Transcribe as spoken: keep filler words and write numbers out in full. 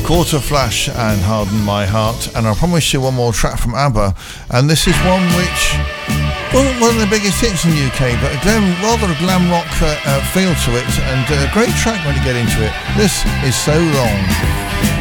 Quarter Flash and Harden My Heart, and I promise you one more track from ABBA, and this is one which wasn't one of the biggest hits in the U K, but a glam, rather a glam rock uh, uh, feel to it, and a great track when you get into it. This is So Long.